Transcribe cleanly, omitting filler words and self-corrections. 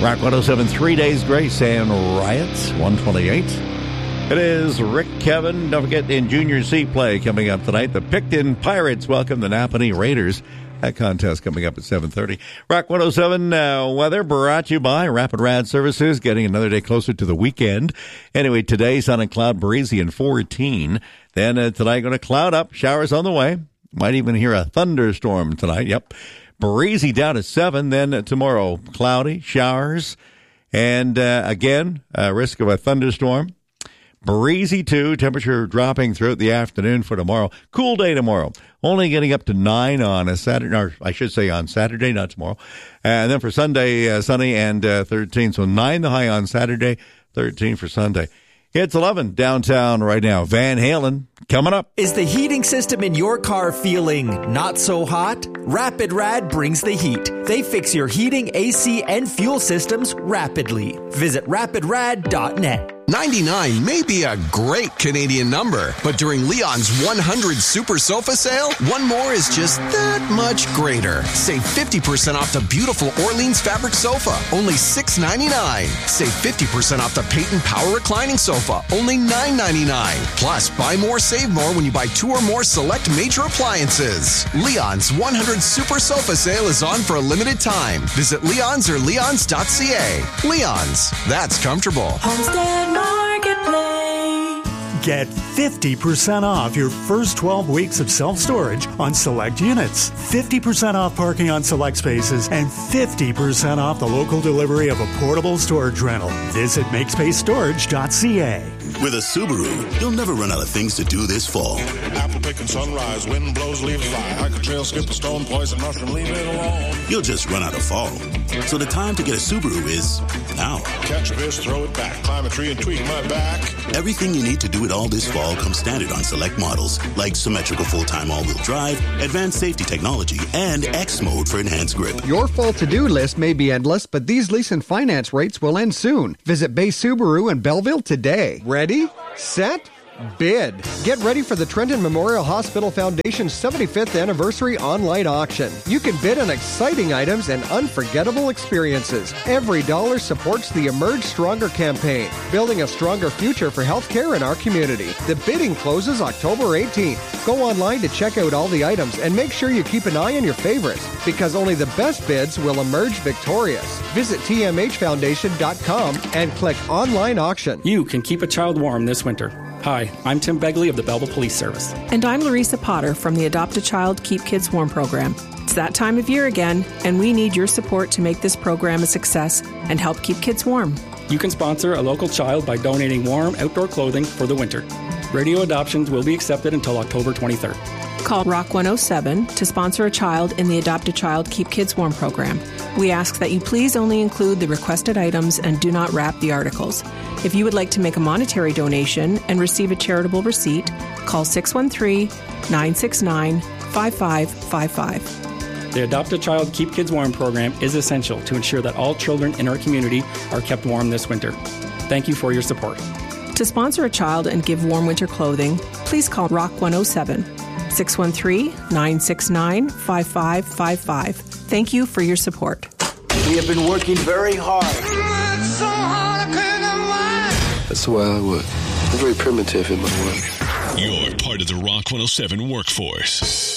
Rock 107, 3 Days Grace and Riots, 128. It is Rick Kevin. Don't forget, in Junior C play coming up tonight, the Picton Pirates welcome the Napanee Raiders. That contest coming up at 7:30. Rock 107 weather brought to you by Rapid Rad Services, getting another day closer to the weekend. Anyway, today, sun and cloud, breezy and 14. Then tonight, going to cloud up, showers on the way. Might even hear a thunderstorm tonight. Yep. Breezy down to 7. Then tomorrow, cloudy, showers, and again, risk of a thunderstorm. Breezy too, temperature dropping throughout the afternoon for tomorrow. Cool day tomorrow. Only getting up to 9 on a Saturday, or I should say on Saturday, not tomorrow. And then for Sunday, sunny and 13. So 9 the high on Saturday, 13 for Sunday. It's 11 downtown right now. Van Halen coming up. Is the heating system in your car feeling not so hot? Rapid Rad brings the heat. They fix your heating, AC, and fuel systems rapidly. Visit rapidrad.net. 99 may be a great Canadian number, but during Leon's 100 Super Sofa Sale, one more is just that much greater. Save 50% off the beautiful Orleans fabric sofa, only $6.99. Save 50% off the Peyton Power Reclining Sofa, only $9.99. Plus, buy more, save more when you buy 2 or more select major appliances. Leon's 100 Super Sofa Sale is on for a limited time. Visit Leon's or leons.ca. Leon's, that's comfortable. Homestead Marketplace. Get 50% off your first 12 weeks of self-storage on select units, 50% off parking on select spaces, and 50% off the local delivery of a portable storage rental. Visit MakeSpaceStorage.ca. With a Subaru, you'll never run out of things to do this fall. Apple picking sunrise, wind blows, leaves fly. Hike a trail, skip a stone, poison mushroom, leave it alone. You'll just run out of fall. So the time to get a Subaru is now. Catch a fish, throw it back, climb a tree and tweak my back. Everything you need to do it all this fall comes standard on select models, like symmetrical full-time all-wheel drive, advanced safety technology, and X mode for enhanced grip. Your fall to-do list may be endless, but these lease and finance rates will end soon. Visit Bay Subaru in Belleville today. Ready? Set? Bid. Get ready for the Trenton Memorial Hospital Foundation's 75th anniversary online auction. You can bid on exciting items and unforgettable experiences. Every dollar supports the Emerge Stronger campaign, building a stronger future for healthcare in our community. The bidding closes October 18th. Go online to check out all the items and make sure you keep an eye on your favorites, because only the best bids will emerge victorious. Visit tmhfoundation.com and click online auction. You can keep a child warm this winter. Hi, I'm Tim Begley of the Belleville Police Service. And I'm Larissa Potter from the Adopt a Child, Keep Kids Warm program. It's that time of year again, and we need your support to make this program a success and help keep kids warm. You can sponsor a local child by donating warm outdoor clothing for the winter. Radio adoptions will be accepted until October 23rd. Call Rock 107 to sponsor a child in the Adopt a Child, Keep Kids Warm program. We ask that you please only include the requested items and do not wrap the articles. If you would like to make a monetary donation and receive a charitable receipt, call 613-969-5555. The Adopt a Child, Keep Kids Warm program is essential to ensure that all children in our community are kept warm this winter. Thank you for your support. To sponsor a child and give warm winter clothing, please call Rock 107. 613-969-5555. Thank you for your support. We have been working very hard. That's the way I work. I'm very primitive in my work. You're part of the Rock 107 workforce.